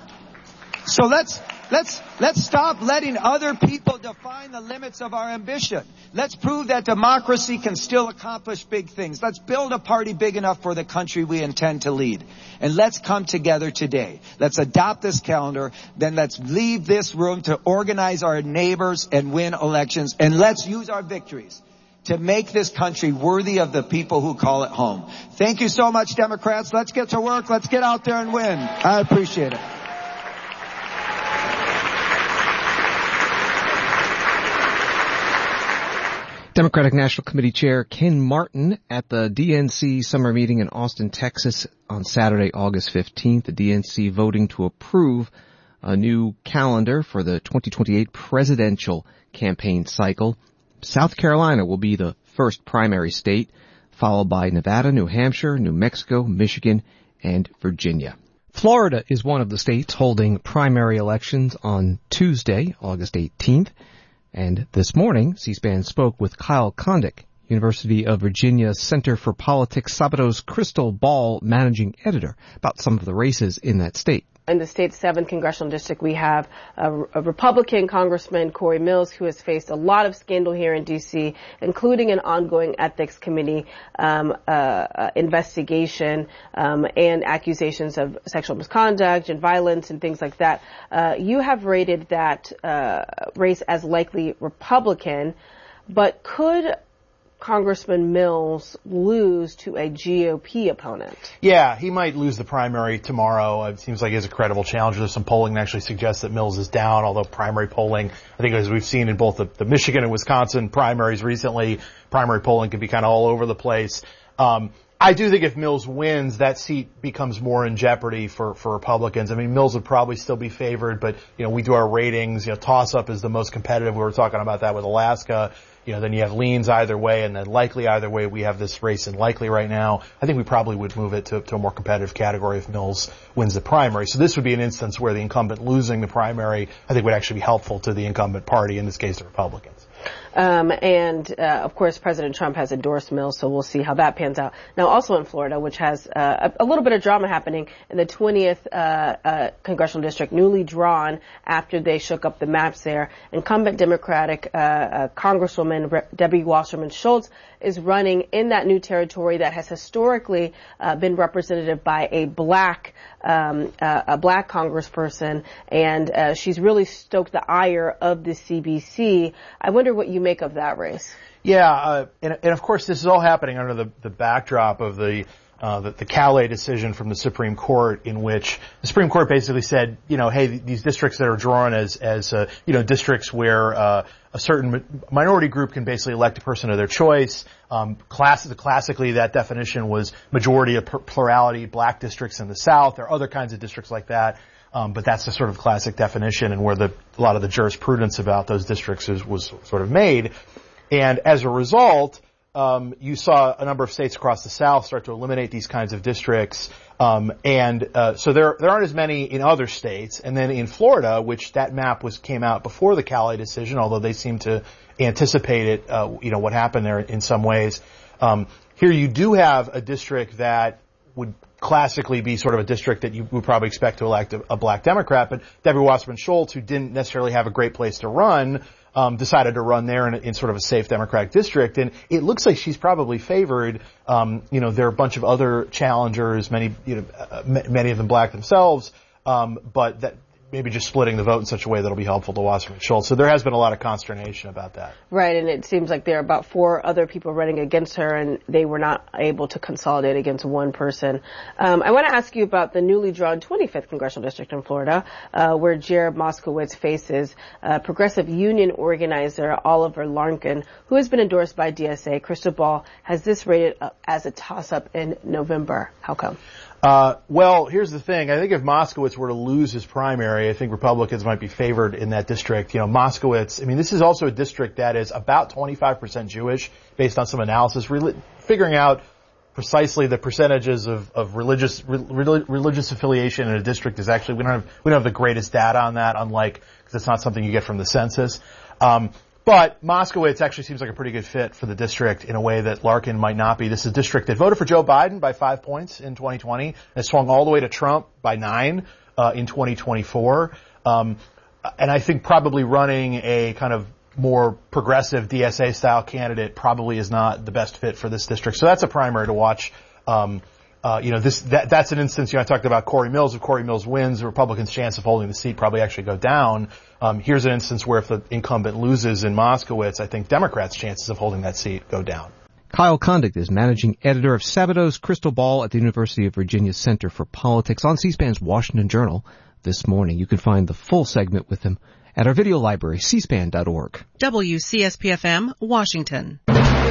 So let's, let's, let's stop letting other people define the limits of our ambition. Let's prove that democracy can still accomplish big things. Let's build a party big enough for the country we intend to lead. And let's come together today. Let's adopt this calendar. Then let's leave this room to organize our neighbors and win elections. And let's use our victories to make this country worthy of the people who call it home. Thank you so much, Democrats. Let's get to work. Let's get out there and win. I appreciate it. Democratic National Committee Chair Ken Martin at the D N C summer meeting in Austin, Texas on Saturday, August fifteenth. The D N C voting to approve a new calendar for the twenty twenty-eight presidential campaign cycle. South Carolina will be the first primary state, followed by Nevada, New Hampshire, New Mexico, Michigan, and Virginia. Florida is one of the states holding primary elections on Tuesday, August eighteenth. And this morning, C-SPAN spoke with Kyle Kondik, University of Virginia Center for Politics Sabatos Crystal Ball managing editor, about some of the races in that state. In the state's seventh congressional district, we have a, a Republican Congressman, Corey Mills, who has faced a lot of scandal here in D C, including an ongoing ethics committee um, uh, uh, investigation um, and accusations of sexual misconduct and violence and things like that. Uh, you have rated that uh, race as likely Republican, but could Congressman Mills lose to a G O P opponent? Yeah, he might lose the primary tomorrow. It seems like he's a credible challenger. There's some polling that actually suggests that Mills is down, although primary polling, I think as we've seen in both the, the Michigan and Wisconsin primaries recently, primary polling can be kind of all over the place. Um, I do think if Mills wins, that seat becomes more in jeopardy for, for Republicans. I mean, Mills would probably still be favored, but, you know, we do our ratings. You know, toss-up is the most competitive. We were talking about that with Alaska. You know, then you have leans either way, and then likely either way. We have this race in likely right now. I think we probably would move it to, to a more competitive category if Mills wins the primary. So this would be an instance where the incumbent losing the primary, I think, would actually be helpful to the incumbent party, in this case the Republicans. Um, and, uh, of course, President Trump has endorsed Mills, so we'll see how that pans out. Now, also in Florida, which has uh, a, a little bit of drama happening in the twentieth uh, uh, congressional district, newly drawn after they shook up the maps there. Incumbent Democratic uh, uh, Congresswoman Re- Debbie Wasserman Schultz is running in that new territory that has historically uh, been representative by a black um, uh, a black congressperson, and uh, she's really stoked the ire of the C B C. I wonder what you make of that race. Yeah, uh, and, and of course this is all happening under the, the backdrop of the, uh, the the Calais decision from the Supreme Court, in which the Supreme Court basically said, you know, hey, these districts that are drawn as as uh, you know districts where uh, a certain minority group can basically elect a person of their choice. Um, class, classically, that definition was majority of plurality black districts in the South. There are other kinds of districts like that. Um, but that's the sort of classic definition, and where the, a lot of the jurisprudence about those districts is, was sort of made. And as a result, um, you saw a number of states across the South start to eliminate these kinds of districts. Um, and uh, so there there aren't as many in other states. And then in Florida, which that map was came out before the Calais decision, although they seem to anticipate it, uh, you know, what happened there in some ways. Um, here you do have a district that would classically be sort of a district that you would probably expect to elect a, a black Democrat, but Debbie Wasserman Schultz, who didn't necessarily have a great place to run, um, decided to run there in, in sort of a safe Democratic district, and it looks like she's probably favored. Um, you know, there are a bunch of other challengers, many, you know, uh, many of them black themselves, um, but that maybe just splitting the vote in such a way that'll be helpful to Wasserman Schultz. So there has been a lot of consternation about that. Right, and it seems like there are about four other people running against her, and they were not able to consolidate against one person. Um, I want to ask you about the newly drawn twenty-fifth congressional district in Florida, uh, where Jared Moskowitz faces uh, progressive union organizer Oliver Larkin, who has been endorsed by D S A. Crystal Ball has this rated uh, as a toss-up in November. How come? Uh, well, here's the thing. I think if Moskowitz were to lose his primary, I think Republicans might be favored in that district. You know, Moskowitz, I mean, this is also a district that is about twenty-five percent Jewish, based on some analysis, really figuring out precisely the percentages of, of religious, re, religious affiliation in a district is actually, we don't have, we don't have the greatest data on that, unlike, because it's not something you get from the census. Um, But Moskowitz actually seems like a pretty good fit for the district in a way that Larkin might not be. This is a district that voted for Joe Biden by five points in twenty twenty and swung all the way to Trump by nine uh, in twenty twenty-four. Um, and I think probably running a kind of more progressive D S A-style candidate probably is not the best fit for this district. So that's a primary to watch. Um, Uh, you know, this, that, that's an instance, you know, I talked about Corey Mills. If Corey Mills wins, the Republicans' chance of holding the seat probably actually go down. Um, here's an instance where if the incumbent loses in Moskowitz, I think Democrats' chances of holding that seat go down. Kyle Condict is managing editor of Sabato's Crystal Ball at the University of Virginia Center for Politics on C-SPAN's Washington Journal this morning. You can find the full segment with him at our video library, c span dot org. W C S P F M, Washington.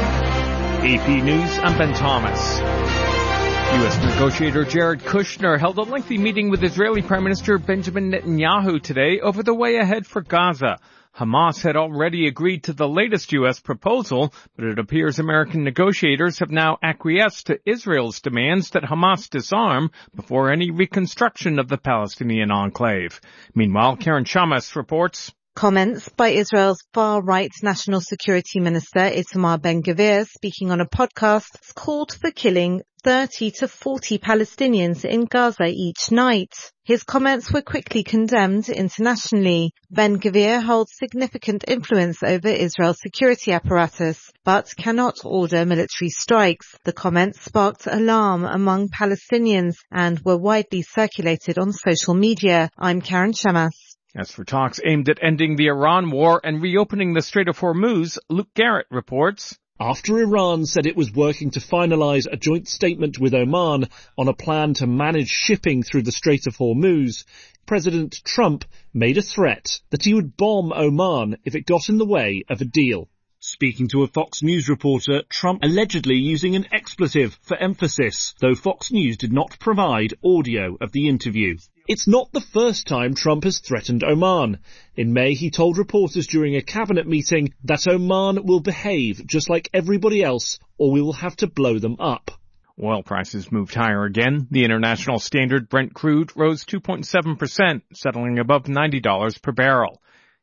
A P News, I'm Ben Thomas. U S negotiator Jared Kushner held a lengthy meeting with Israeli Prime Minister Benjamin Netanyahu today over the way ahead for Gaza. Hamas had already agreed to the latest U S proposal, but it appears American negotiators have now acquiesced to Israel's demands that Hamas disarm before any reconstruction of the Palestinian enclave. Meanwhile, Karen Shamas reports. Comments by Israel's far-right National Security Minister Itamar Ben-Gvir, speaking on a podcast, called for killing thirty to forty Palestinians in Gaza each night. His comments were quickly condemned internationally. Ben-Gvir holds significant influence over Israel's security apparatus, but cannot order military strikes. The comments sparked alarm among Palestinians and were widely circulated on social media. I'm Karen Shamas. As for talks aimed at ending the Iran war and reopening the Strait of Hormuz, Luke Garrett reports. After Iran said it was working to finalize a joint statement with Oman on a plan to manage shipping through the Strait of Hormuz, President Trump made a threat that he would bomb Oman if it got in the way of a deal. Speaking to a Fox News reporter, Trump allegedly using an expletive for emphasis, though Fox News did not provide audio of the interview. It's not the first time Trump has threatened Oman. In May, he told reporters during a cabinet meeting that Oman will behave just like everybody else, or we will have to blow them up. Oil prices moved higher again. The international standard Brent crude rose two point seven percent, settling above ninety dollars per barrel.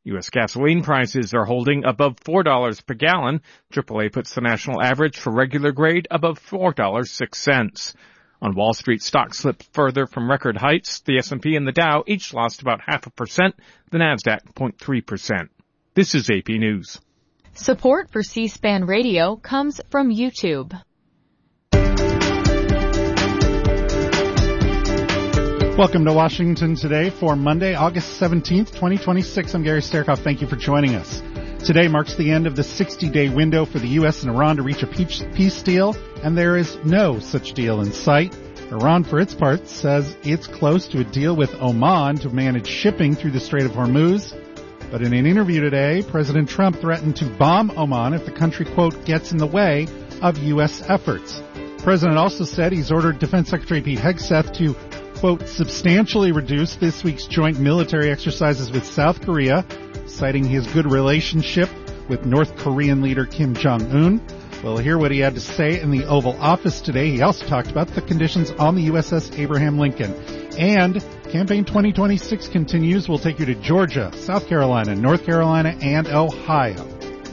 U S gasoline prices are holding above four dollars per gallon. triple A puts the national average for regular grade above four dollars and six cents. On Wall Street, stocks slipped further from record heights. The S and P and the Dow each lost about half a percent, the Nasdaq zero point three percent. This is A P News. Support for C-SPAN Radio comes from YouTube. Welcome to Washington Today for Monday, August seventeenth, twenty twenty-six. I'm Gary Sterkoff. Thank you for joining us. Today marks the end of the sixty-day window for the U S and Iran to reach a peace deal, and there is no such deal in sight. Iran, for its part, says it's close to a deal with Oman to manage shipping through the Strait of Hormuz. But in an interview today, President Trump threatened to bomb Oman if the country, quote, gets in the way of U S efforts. The president also said he's ordered Defense Secretary Pete Hegseth to, quote, substantially reduce this week's joint military exercises with South Korea, citing his good relationship with North Korean leader Kim Jong-un. We'll hear what he had to say in the Oval Office today. He also talked about the conditions on the U S S Abraham Lincoln. And Campaign twenty twenty-six continues. We'll take you to Georgia, South Carolina, North Carolina, and Ohio.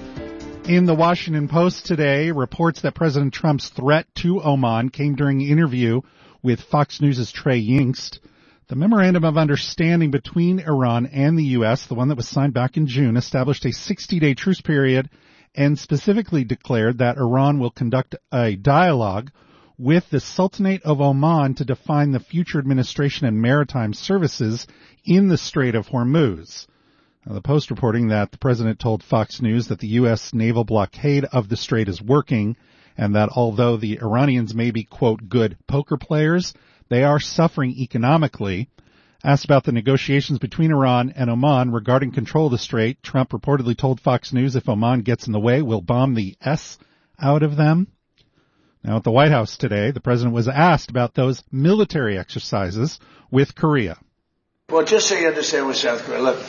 In the Washington Post today, reports that President Trump's threat to Oman came during an interview with Fox News' Trey Yingst. The Memorandum of Understanding between Iran and the U S, the one that was signed back in June, established a sixty-day truce period and specifically declared that Iran will conduct a dialogue with the Sultanate of Oman to define the future administration and maritime services in the Strait of Hormuz. Now, the Post reporting that the president told Fox News that the U S naval blockade of the strait is working, and that although the Iranians may be, quote, good poker players, they are suffering economically. Asked about the negotiations between Iran and Oman regarding control of the strait, Trump reportedly told Fox News if Oman gets in the way, we'll bomb the S out of them. Now, at the White House today, the president was asked about those military exercises with Korea. Well, just so you understand with South Korea, look,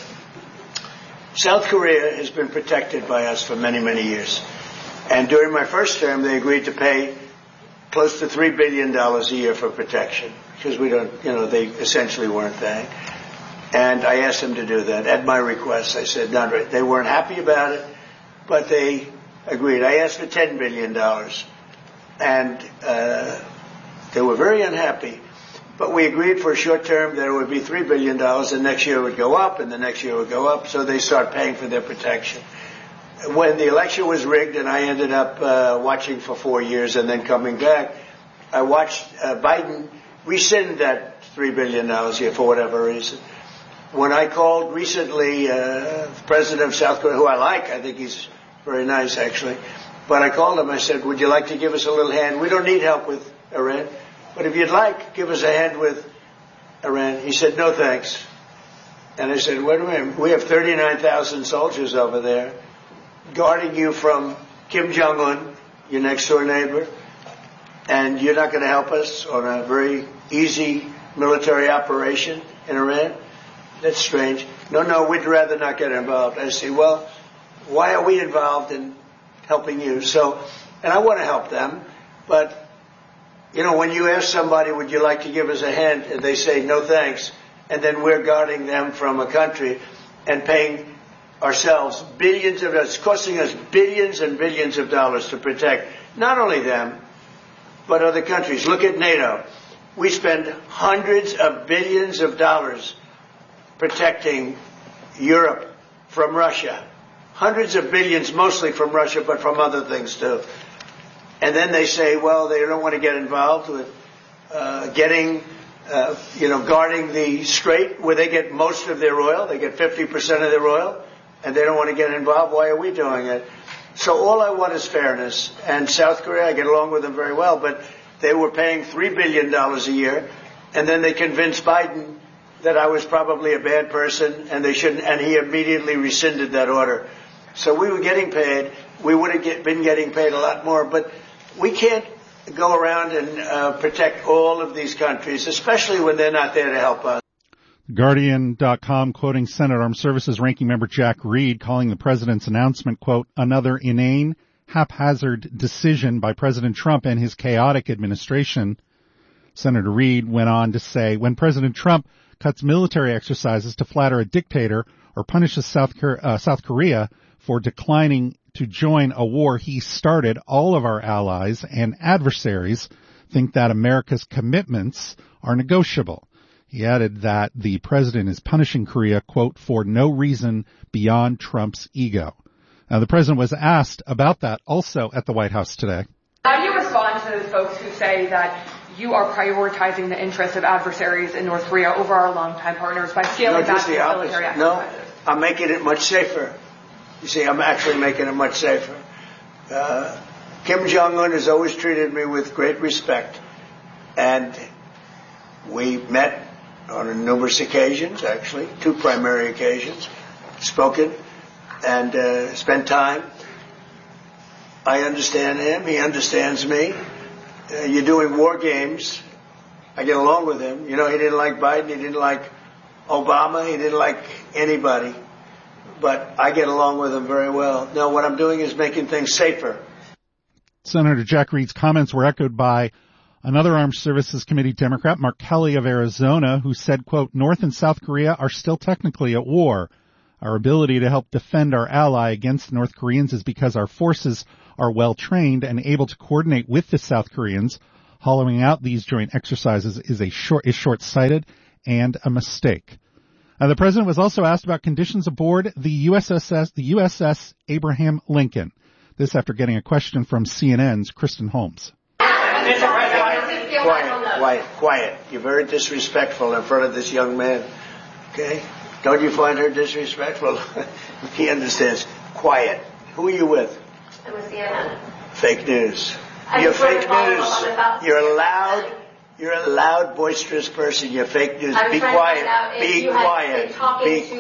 South Korea has been protected by us for many, many years. And during my first term, they agreed to pay close to three billion dollars a year for protection, because we don't, you know, they essentially weren't paying. And I asked them to do that at my request. I said, not right. They weren't happy about it, but they agreed. I asked for ten billion dollars, and uh, they were very unhappy. But we agreed for a short term that it would be three billion dollars, and next year it would go up, and the next year it would go up, so they start paying for their protection. When the election was rigged and I ended up uh, watching for four years and then coming back, I watched uh, Biden rescind that three billion dollars here for whatever reason. When I called recently uh, the president of South Korea, who I like, I think he's very nice actually, but I called him, I said, would you like to give us a little hand? We don't need help with Iran, but if you'd like, give us a hand with Iran. He said, no thanks. And I said, wait a minute, we have thirty-nine thousand soldiers over there guarding you from Kim Jong-un, your next door neighbor, and you're not going to help us on a very easy military operation in Iran? That's strange. No, no, we'd rather not get involved. I say, well, why are we involved in helping you? So, and I want to help them, but, you know, when you ask somebody, would you like to give us a hand, and they say, no thanks, and then we're guarding them from a country and paying ourselves billions of dollars, it's costing us billions and billions of dollars to protect not only them, but other countries. Look at NATO. We spend hundreds of billions of dollars protecting Europe from Russia. Hundreds of billions, mostly from Russia, but from other things too. And then they say, well, they don't want to get involved with uh, getting, uh, you know, guarding the strait where they get most of their oil. They get fifty percent of their oil. And they don't want to get involved. Why are we doing it? So all I want is fairness. And South Korea, I get along with them very well, but they were paying three billion dollars a year, and then they convinced Biden that I was probably a bad person, and they shouldn't, and he immediately rescinded that order. So we were getting paid. We would have get, been getting paid a lot more, but we can't go around and uh, protect all of these countries, especially when they're not there to help us. Guardian dot com quoting Senate Armed Services Ranking Member Jack Reed, calling the president's announcement, quote, another inane, haphazard decision by President Trump and his chaotic administration. Senator Reed went on to say, when President Trump cuts military exercises to flatter a dictator or punishes South, uh, South Korea for declining to join a war he started, all of our allies and adversaries think that America's commitments are negotiable. He added that the president is punishing Korea, quote, for no reason beyond Trump's ego. Now, the president was asked about that also at the White House today. How do you respond to those folks who say that you are prioritizing the interests of adversaries in North Korea over our longtime partners by scaling no, back the military exercises? No, I'm making it much safer. You see, I'm actually making it much safer. Uh, Kim Jong-un has always treated me with great respect. And we met on numerous occasions, actually, two primary occasions, spoken and uh, spent time. I understand him. He understands me. Uh, you're doing war games. I get along with him. You know, he didn't like Biden. He didn't like Obama. He didn't like anybody. But I get along with him very well. Now, what I'm doing is making things safer. Senator Jack Reed's comments were echoed by another Armed Services Committee Democrat, Mark Kelly of Arizona, who said, quote, North and South Korea are still technically at war. Our ability to help defend our ally against the North Koreans is because our forces are well trained and able to coordinate with the South Koreans. Hollowing out these joint exercises is a short, is short-sighted and a mistake. Uh, the president was also asked about conditions aboard the U S S, the U S S Abraham Lincoln. This after getting a question from C N N's Kristen Holmes. Quiet, quiet, quiet. You're very disrespectful in front of this young man. Okay? Don't you find her disrespectful? He understands. Quiet. Who are you with? I'm with C N N. Fake news. You're fake news. You're loud. You're a loud, boisterous person. You're fake news. Be quiet. Be quiet. Be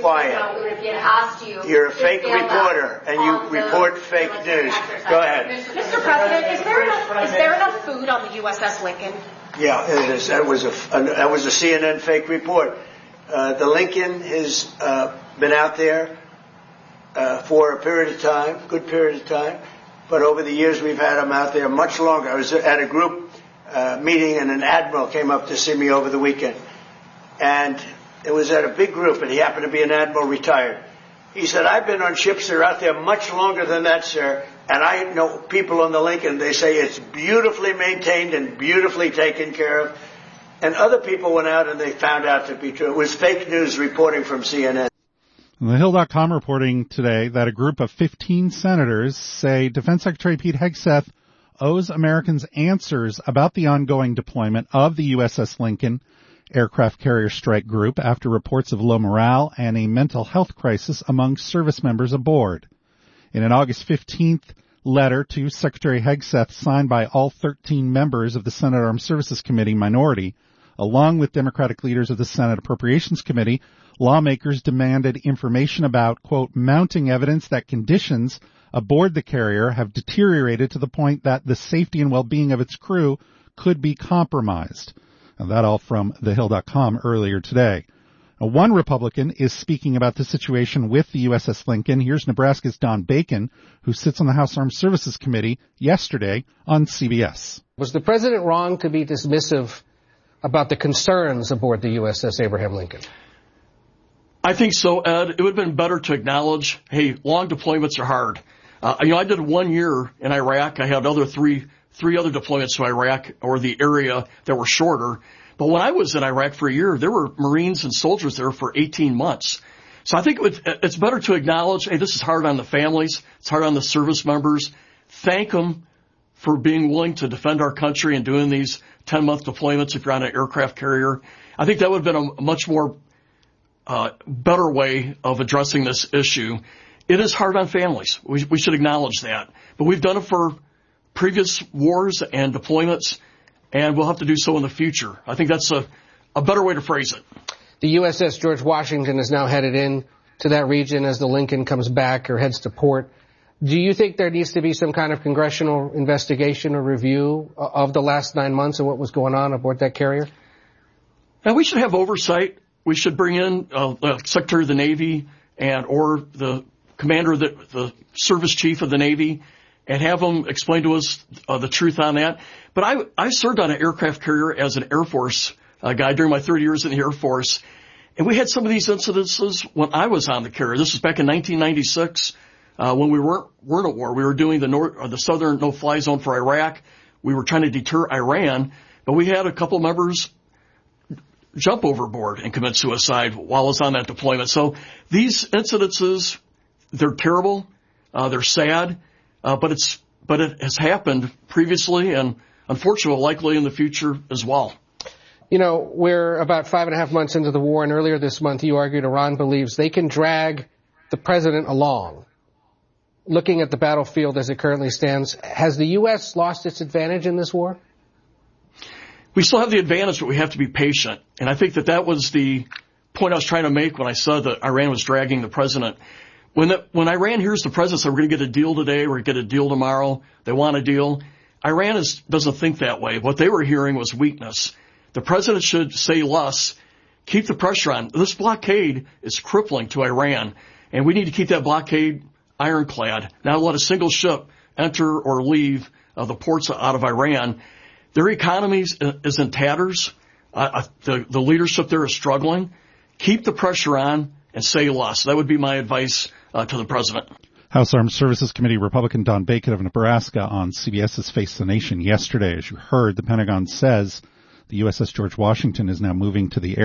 quiet. You're a fake reporter, and you report fake news. Go ahead. Mister President, is there enough, is there enough food on the U S S Lincoln? Yeah, it is. That was a that was a C N N fake report. Uh, the Lincoln has uh, been out there uh, for a period of time, good period of time, but over the years we've had them out there much longer. I was at a group uh, meeting and an admiral came up to see me over the weekend, and it was at a big group, and he happened to be an admiral retired. He said, I've been on ships that are out there much longer than that, sir, and I know people on the Lincoln, they say it's beautifully maintained and beautifully taken care of. And other people went out and they found out to be true. It was fake news reporting from C N N. The Hill dot com reporting today that a group of fifteen senators say Defense Secretary Pete Hegseth owes Americans answers about the ongoing deployment of the U S S Lincoln aircraft carrier strike group after reports of low morale and a mental health crisis among service members aboard. In an August fifteenth letter to Secretary Hegseth signed by all thirteen members of the Senate Armed Services Committee minority, along with Democratic leaders of the Senate Appropriations Committee, lawmakers demanded information about, quote, mounting evidence that conditions aboard the carrier have deteriorated to the point that the safety and well-being of its crew could be compromised. And that all from the Hill dot com earlier today. Now, one Republican is speaking about the situation with the U S S Lincoln. Here's Nebraska's Don Bacon, who sits on the House Armed Services Committee, yesterday on C B S. Was the president wrong to be dismissive about the concerns aboard the U S S Abraham Lincoln? I think so, Ed. It would have been better to acknowledge, hey, long deployments are hard. Uh, you know, I did one year in Iraq. I had other three, three other deployments to Iraq or the area that were shorter. But when I was in Iraq for a year, there were Marines and soldiers there for eighteen months. So I think it would, it's better to acknowledge, hey, this is hard on the families. It's hard on the service members. Thank them for being willing to defend our country and doing these ten-month deployments if you're on an aircraft carrier. I think that would have been a much more uh, better way of addressing this issue. It is hard on families. We, we should acknowledge that. But we've done it for previous wars and deployments, and we'll have to do so in the future. I think that's a, a better way to phrase it. The U S S George Washington is now headed in to that region as the Lincoln comes back or heads to port. Do you think there needs to be some kind of congressional investigation or review of the last nine months of what was going on aboard that carrier? Now, we should have oversight. We should bring in uh, the Secretary of the Navy and or the commander, of the, the service chief of the Navy, and have them explain to us uh, the truth on that. But I, I served on an aircraft carrier as an Air Force uh, guy during my thirty years in the Air Force, And we had some of these incidences when I was on the carrier. This was back in nineteen ninety-six, uh, when we weren't, weren't at war. We were doing the north, or the southern no-fly zone for Iraq. We were trying to deter Iran, but we had a couple members jump overboard and commit suicide while I was on that deployment. So these incidences, they're terrible, uh, they're sad, uh, but it's, but it has happened previously and unfortunately likely in the future as well. You know, we're about five and a half months into the war, and earlier this month you argued Iran believes they can drag the president along. Looking at the battlefield as it currently stands, has the U S lost its advantage in this war? We still have the advantage, but we have to be patient. And I think that that was the point I was trying to make when I said that Iran was dragging the president. When the, when Iran hears the president say, we're going to get a deal today, we're going to get a deal tomorrow, they want a deal, Iran is, doesn't think that way. What they were hearing was weakness. The president should say less, keep the pressure on. This blockade is crippling to Iran, and we need to keep that blockade ironclad. Not let a single ship enter or leave uh, the ports out of Iran. Their economy is in tatters. Uh, the, the leadership there is struggling. Keep the pressure on and say less. That would be my advice uh, to the president. House Armed Services Committee Republican Don Bacon of Nebraska on CBS's Face the Nation yesterday. As you heard, the Pentagon says the U S S George Washington is now moving to the